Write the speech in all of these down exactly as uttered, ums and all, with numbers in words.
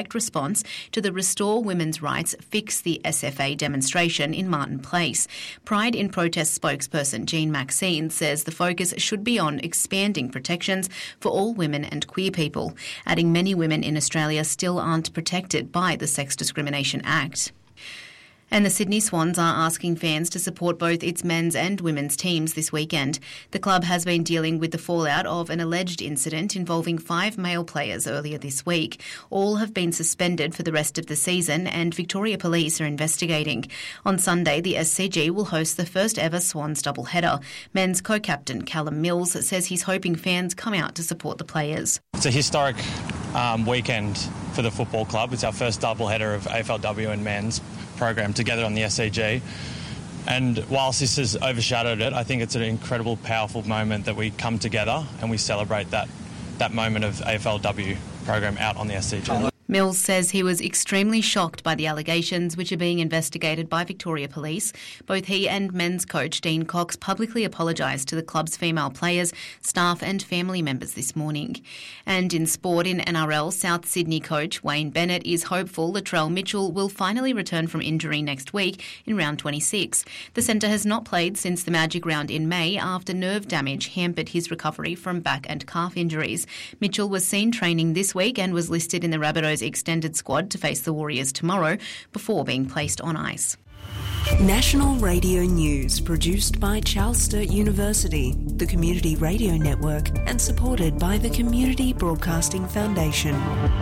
response to the Restore Women's Rights Fix the S F A demonstration in Martin Place. Pride in Protest spokesperson Jean Maxine says the focus should be on expanding protections for all women and queer people, adding many women in Australia still aren't protected by the Sex Discrimination Act. And the Sydney Swans are asking fans to support both its men's and women's teams this weekend. The club has been dealing with the fallout of an alleged incident involving five male players earlier this week. All have been suspended for the rest of the season and Victoria Police are investigating. On Sunday, the S C G will host the first ever Swans doubleheader. Men's co-captain Callum Mills says he's hoping fans come out to support the players. It's a historic um, weekend for the football club. It's our first doubleheader of A F L W and men's program together on the S C G, and whilst this has overshadowed it, I think it's an incredible, powerful moment that we come together and we celebrate that that moment of A F L W program out on the S C G. Mills says he was extremely shocked by the allegations, which are being investigated by Victoria Police. Both he and men's coach Dean Cox publicly apologised to the club's female players, staff and family members this morning. And in sport, in N R L, South Sydney coach Wayne Bennett is hopeful Latrell Mitchell will finally return from injury next week in round twenty-six. The centre has not played since the Magic round in May after nerve damage hampered his recovery from back and calf injuries. Mitchell was seen training this week and was listed in the Rabbitohs extended squad to face the Warriors tomorrow before being placed on ice. National Radio News, produced by Charles Sturt University, the Community Radio Network, and supported by the Community Broadcasting Foundation.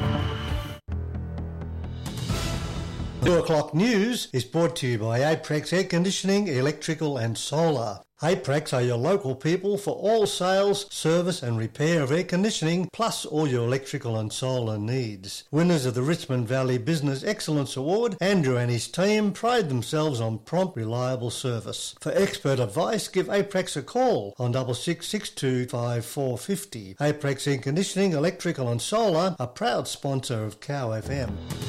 two o'clock news is brought to you by Aprex Air Conditioning, Electrical and Solar. Aprex are your local people for all sales, service and repair of air conditioning, plus all your electrical and solar needs. Winners of the Richmond Valley Business Excellence Award, Andrew and his team pride themselves on prompt, reliable service. For expert advice, give Aprex a call on six six six two five four five zero. Aprex Air Conditioning, Electrical and Solar, a proud sponsor of Cow F M.